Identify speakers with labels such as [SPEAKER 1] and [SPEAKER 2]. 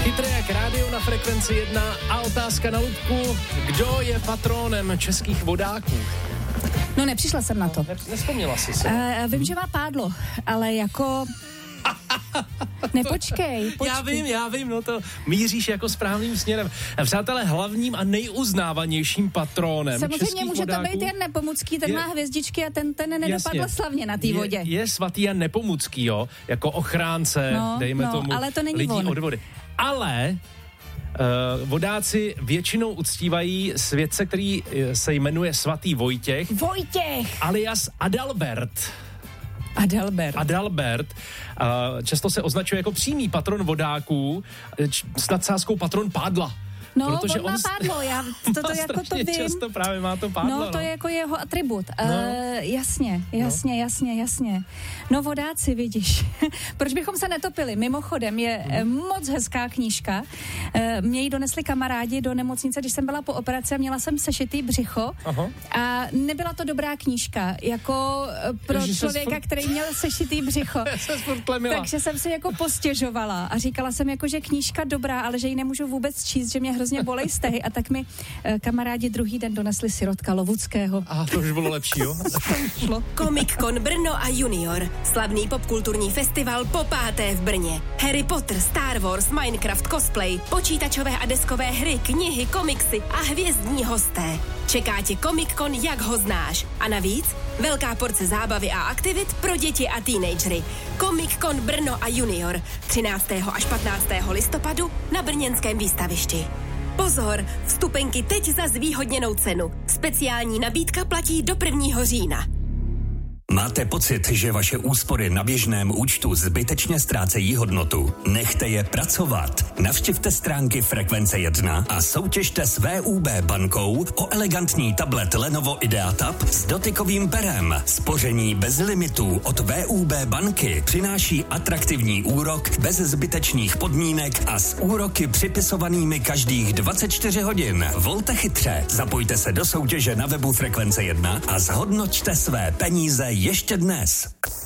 [SPEAKER 1] Chytré jak rádio na Frekvenci 1 a otázka na Ludku. Kdo je patronem českých vodáků?
[SPEAKER 2] No, nepřišla jsem na to.
[SPEAKER 1] Nespomněla jsi se.
[SPEAKER 2] Vím, že má pádlo, ale jako... Počkej.
[SPEAKER 1] Já vím, no to míříš jako správným směrem. Přátelé, hlavním a nejuznávanějším patronem
[SPEAKER 2] samozřejmě může
[SPEAKER 1] vodáků,
[SPEAKER 2] to být Jan Nepomucký, ten má hvězdičky a ten nedopadl slavně na té vodě.
[SPEAKER 1] Je svatý Jan Nepomucký, jo, jako ochránce, dejme tomu,
[SPEAKER 2] ale to není
[SPEAKER 1] lidí
[SPEAKER 2] on.
[SPEAKER 1] od vody. Ale vodáci většinou uctívají světce, který se jmenuje svatý Vojtěch. Alias Adalbert. Často se označuje jako přímý patron vodáků s nadsázkou patron pádla.
[SPEAKER 2] No, protože on má pádlo, já to jako to vím.
[SPEAKER 1] Často právě má to pádlo.
[SPEAKER 2] No, to je jako jeho atribut. Jasně. No, vodáci, vidíš. Proč bychom se netopili? Mimochodem, je moc hezká knížka. Mě ji donesli kamarádi do nemocnice, když jsem byla po operaci a měla jsem sešitý břicho. Aha. A nebyla to dobrá knížka, jako pro člověka, který měl sešitý břicho. Takže jsem si jako postěžovala a říkala jsem jako, že knížka dobrá, ale že ji nemůžu vůbec číst, že mě hrozně bolej stehy, a tak mi kamarádi druhý den donesli Sirotka Lovuckého.
[SPEAKER 1] A to už bylo lepší, jo?
[SPEAKER 3] Comic-Con Brno a Junior. Slavný popkulturní festival po 5. v Brně. Harry Potter, Star Wars, Minecraft, cosplay, počítačové a deskové hry, knihy, komiksy a hvězdní hosté. Čeká tě Comic-Con, jak ho znáš. A navíc velká porce zábavy a aktivit pro děti a teenagery. Comic-Con Brno a Junior 13. až 15. listopadu na brněnském výstavišti. Pozor, vstupenky teď za zvýhodněnou cenu. Speciální nabídka platí do 1. října.
[SPEAKER 4] Máte pocit, že vaše úspory na běžném účtu zbytečně ztrácejí hodnotu? Nechte je pracovat. Navštivte stránky Frekvence 1 a soutěžte s VUB bankou o elegantní tablet Lenovo IdeaTab s dotykovým perem. Spoření bez limitů od VUB banky přináší atraktivní úrok bez zbytečných podmínek a s úroky připisovanými každých 24 hodin. Volte chytře, zapojte se do soutěže na webu Frekvence 1 a zhodnoťte své peníze ještě dnes.